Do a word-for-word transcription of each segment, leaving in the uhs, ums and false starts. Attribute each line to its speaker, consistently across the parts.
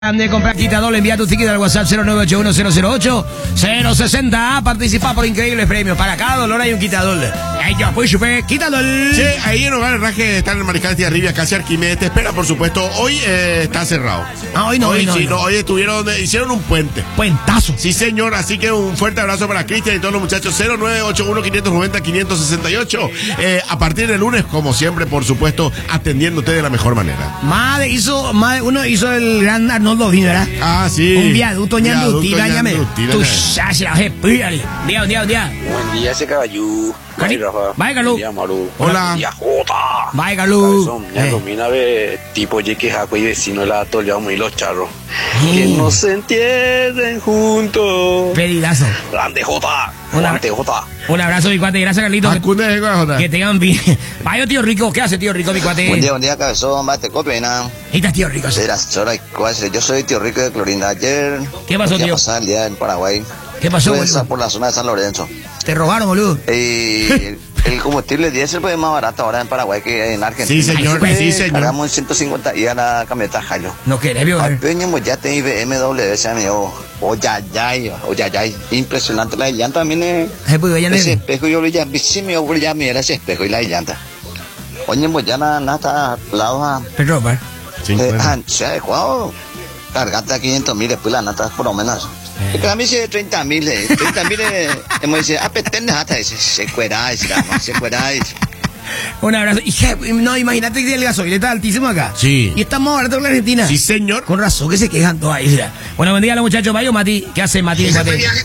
Speaker 1: De comprar quitador, envía tu ticket al WhatsApp cero nueve ocho uno cero cero ocho cero seis cero. Participa por increíbles premios. Para cada dolor hay un quitador. Ahí ya pues chupé, quitador.
Speaker 2: Sí, ahí en Hogar Herraje está en el Mariscal de Arribia, casi Arquímedes. Te espera, por supuesto. Hoy eh, está cerrado.
Speaker 1: Ah, hoy no,
Speaker 2: hoy,
Speaker 1: hoy no.
Speaker 2: Sí,
Speaker 1: hoy no.
Speaker 2: no, hoy estuvieron, hicieron un puente.
Speaker 1: Puentazo.
Speaker 2: Sí, señor. Así que un fuerte abrazo para Cristian y todos los muchachos. cero nueve ocho uno cinco nueve cero cinco seis ocho. Eh, a partir del lunes, como siempre, por supuesto, atendiéndote de la mejor manera.
Speaker 1: Madre hizo, madre, uno hizo el gran Arnoldo Vino, ¿verdad?
Speaker 2: Ah, sí.
Speaker 1: Un viaducto ñanduti, dañame.
Speaker 2: Tú
Speaker 1: ya se la despídale. Día, día, día.
Speaker 3: Buen día, ese caballú.
Speaker 1: Cari-
Speaker 3: Rafa.
Speaker 1: Vaya, Calú.
Speaker 3: Buen día, Maru.
Speaker 2: Hola.
Speaker 3: Buen día, Jota.
Speaker 1: Vaya, Calú.
Speaker 3: Cabezón, ya
Speaker 1: Eh.
Speaker 3: domina ve tipo Jake Jaco y vecino la toleamos y los charros.
Speaker 1: Eh.
Speaker 3: Que no se entierren juntos.
Speaker 1: Pedidazo.
Speaker 3: Grande Jota.
Speaker 1: Hola.
Speaker 3: Grande Jota.
Speaker 1: Un abrazo, mi cuate. Gracias, Carlito. Que,
Speaker 2: Acunde de Guajota.
Speaker 1: que tengan bien. Vaya, tío Rico. ¿Qué hace, tío Rico, mi cuate?
Speaker 4: Buen día, buen día, cabezón, mate, copena.
Speaker 1: Ahí está, tío Rico.
Speaker 4: Yo soy tío Rico de Clorinda. Ayer,
Speaker 1: ¿Qué pasó,
Speaker 4: ¿qué
Speaker 1: tío?
Speaker 4: pasó el día en Paraguay?
Speaker 1: ¿Qué pasó,
Speaker 4: Fue esa
Speaker 1: boludo?
Speaker 4: por la zona de San Lorenzo.
Speaker 1: Te robaron, boludo.
Speaker 4: Y el, el combustible diésel pues, es más barato ahora en Paraguay que en Argentina.
Speaker 2: Sí, señor,
Speaker 4: Pues,
Speaker 2: sí, señor.
Speaker 4: Cargamos en ciento cincuenta y a la camioneta Jailo.
Speaker 1: No querés, vio.
Speaker 4: Al peño ya tengo B M W, se me dijo, oh, ya, ya, oh, ya, ya, impresionante la llanta también es.
Speaker 1: Eh, pues, vayan
Speaker 4: Ese
Speaker 1: en-
Speaker 4: espejo yo ya, sí me ya mira ese espejo y la llanta. Oye, pues ya nada, nada está lado a.
Speaker 1: Pedro, pa.
Speaker 4: Eh, ah, se ha adecuado. Cargate a quinientos mil, después la nata por lo menos. Es que a mí dice treinta mil, eh, treinta mil, hemos dice, ah, petende hasta dice, se cuera, dice, no, se cuera, dice.
Speaker 1: Un abrazo. Y, je, no, imagínate que el gasoil está altísimo acá.
Speaker 2: Sí.
Speaker 1: Y está más barato que la Argentina.
Speaker 2: Sí, señor.
Speaker 1: Con razón que se quejan todos ahí. Mira. Bueno, buen día a los muchachos. Vaya, Mati. ¿Qué hace Mati? Mati.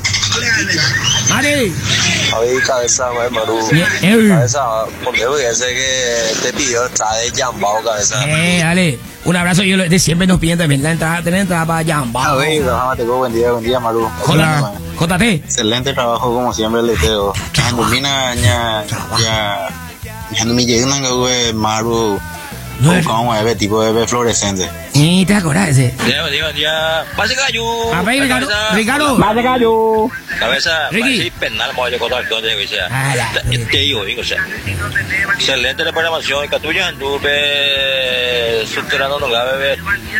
Speaker 1: Mati.
Speaker 3: Ay, cabeza, güey, Maru.
Speaker 1: Eh,
Speaker 3: Cabeza, porque ese que te pidió está de jambao, cabeza.
Speaker 1: eh, dale. Un abrazo. Yo lo- de siempre nos piden también la entrada, tener entrada para Yamba.
Speaker 3: Ay, Rafa, te buen día, buen día, Maru.
Speaker 1: J- J T.
Speaker 3: Excelente trabajo como siempre le teo. Angulina ya ya ya no me llega una güey Maru.
Speaker 1: No es-
Speaker 3: Como es tipo de fluorescente.
Speaker 1: Y te acordás ese.
Speaker 5: Día, día, día. Pase gallo.
Speaker 1: A ver, Ricardo.
Speaker 5: Cabeza.
Speaker 1: Ricardo.
Speaker 5: Cabeza.
Speaker 1: Ricky.
Speaker 5: Sí, penal, voy a contar todo de que sea.
Speaker 1: Ah, la-
Speaker 5: Te digo, digo, o sea. Excelente la programación. Y Catuya, tú ves subterráneo, no cabe ver.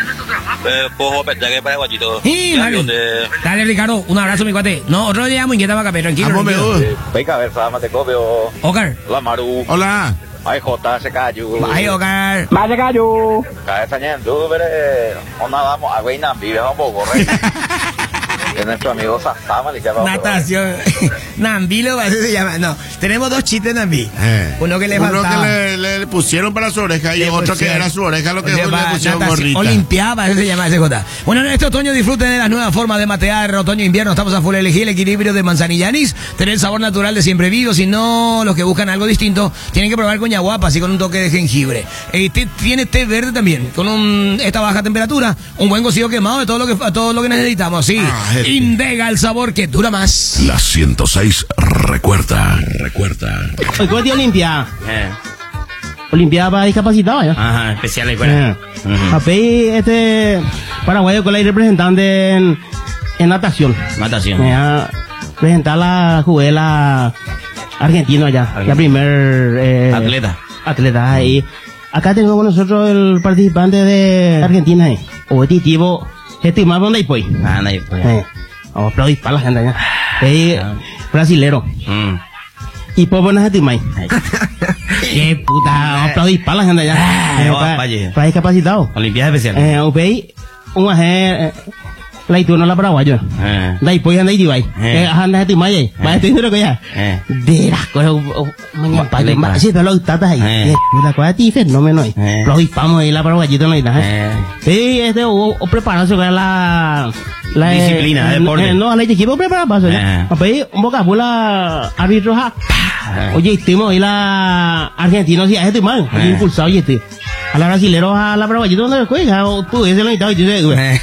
Speaker 5: Cojo, petaje para guachito.
Speaker 1: Sí, dale. Dale, Ricardo. Un abrazo, mi cuate. No, otro día muy inquieta para acá, pero tranquilo.
Speaker 2: Amo, me
Speaker 1: tranquilo.
Speaker 2: gusta.
Speaker 3: Venga, a ver, Fama, te copio.
Speaker 1: Oscar.
Speaker 3: La Maru.
Speaker 2: Hola.
Speaker 3: Ay, J, se cayó.
Speaker 1: Bye, Oscar.
Speaker 3: Cabeza, ñan, tú, pero. Onda, vamos, a güey, Nambi, vamos, poco, rey. Es nuestro amigo Sasama, le llama.
Speaker 1: Natación. Nambilo, así se llama. No, tenemos dos chistes Nambi.
Speaker 2: Eh.
Speaker 1: Uno que le
Speaker 2: Uno
Speaker 1: faltaba.
Speaker 2: que le, le- le pusieron para su oreja y
Speaker 1: Le
Speaker 2: otro que
Speaker 1: pusieron-
Speaker 2: era su oreja lo que
Speaker 1: Le
Speaker 2: le
Speaker 1: va-
Speaker 2: pusieron
Speaker 1: natación-
Speaker 2: gorrita.
Speaker 1: Olimpiada, eso se llama ese J. Bueno, en este otoño disfruten de las nuevas formas de matear. Otoño e invierno estamos a full. Elegir el equilibrio de manzanilla y anís. Tener el sabor natural de siempre vivo. Si no, los que buscan algo distinto, tienen que probar coña guapa, así con un toque de jengibre. Eh, té- tiene té verde también, con un, esta baja temperatura. Un buen cocido quemado de todo lo que, todo lo que necesitamos. Sí,
Speaker 2: Ah, este.
Speaker 1: Indega el sabor que dura más.
Speaker 6: La ciento seis recuerda, recuerda.
Speaker 7: Hoy ¿cómo te Olimpia?
Speaker 5: Eh.
Speaker 7: Olimpiada para discapacitados, ¿ya?
Speaker 5: Ajá, especial ahí
Speaker 7: Eh. Apey, este paraguayo con la representante en, en natación.
Speaker 5: Natación.
Speaker 7: Me va a presentar la juguela argentino allá, la primer eh,
Speaker 5: Atleta.
Speaker 7: atleta. Y acá tenemos con nosotros el participante de Argentina, eh. O este tipo, este más donde hay pues.
Speaker 5: Ah, no, pues.
Speaker 7: Eh, vamos a aplaudir para la gente allá. Eh, brasilero.
Speaker 5: Mm.
Speaker 7: Y pues buenas gente más. Qué puta, vamos a aplaudir para la gente allá.
Speaker 5: Ah,
Speaker 7: Eh,
Speaker 5: no,
Speaker 7: para,
Speaker 5: vaya.
Speaker 7: para discapacitados.
Speaker 5: Olimpiada especial.
Speaker 7: Eh, ok, un aje, la ituna la paraguayo.
Speaker 5: Eh.
Speaker 7: Da y pues anda y divay.
Speaker 5: Eh.
Speaker 7: Eh, anda de maya. Va a tener que ya.
Speaker 5: Eh.
Speaker 7: De las cosas, mañana
Speaker 5: Vale,
Speaker 7: para
Speaker 5: para.
Speaker 7: sí, pero lo tatas ahí.
Speaker 5: Eh.
Speaker 7: Eh, puta cosa ti fenómeno ahí.
Speaker 5: Eh.
Speaker 7: Lo dispamos ahí la paraguayito no hay nada.
Speaker 5: Eh.
Speaker 7: Sí, este o o prepararse para la la
Speaker 5: Disciplina,
Speaker 7: eh,
Speaker 5: deporte.
Speaker 7: eh, no, la equipo preparar para eso.
Speaker 5: Eh.
Speaker 7: Apey, un vocabula árbitro ja. Oye, estimo ahí la argentino si hace mal,
Speaker 5: Eh.
Speaker 7: impulsado y este. A la brasilero a la paraguayito no le cuelga, o tú ese lo necesitaba y tú se
Speaker 5: Eh.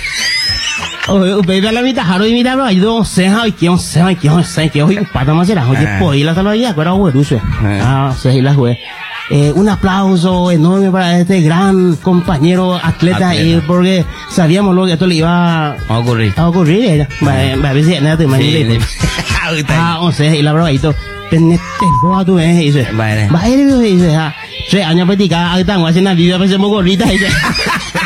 Speaker 7: oye, ustedes la mitad, jaro y mitad, pero yo sé, ay, que yo sé, ay, que yo sé, que yo pata más será, oye,
Speaker 5: Eh.
Speaker 7: pues, y la salvaguía, pero güey, dulce.
Speaker 5: Eh.
Speaker 7: Ah, sí, la güey. Eh, un aplauso enorme para este gran compañero atleta,
Speaker 5: Atleta.
Speaker 7: y porque sabíamos lo que esto le iba
Speaker 5: Va a ocurrir.
Speaker 7: a ocurrir, era. Va a ver si nada te
Speaker 5: Sí,
Speaker 7: imaginas.
Speaker 5: sí.
Speaker 7: Ah, o sea, y la bravadito, tenete boa tú, eh, dice.
Speaker 5: Vale.
Speaker 7: Va a ir, dice, ah, tres años practicando, ahí estamos haciendo vida, pues, somos gorritas, dice.